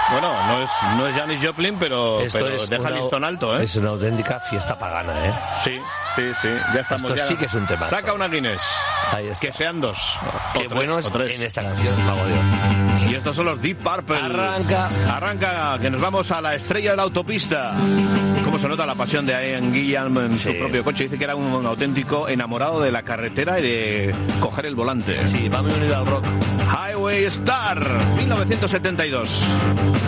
Bueno, no es Janis Joplin, pero deja el listón alto, ¿eh? Es una auténtica fiesta pagana, ¿eh? Sí. Ya estamos. Esto sí que es un tema. Saca una Guinness. Ahí está. Que sean 2. Qué buenos o 3. en esta canción, pago Dios. Y estos son los Deep Purple. Arranca, que nos vamos a la estrella de la autopista. ¿Cómo se nota la pasión de Ian Gillan en su propio coche? Dice que era un auténtico enamorado de la carretera y de coger el volante. Sí, va muy unido al rock. Highway Star, 1972.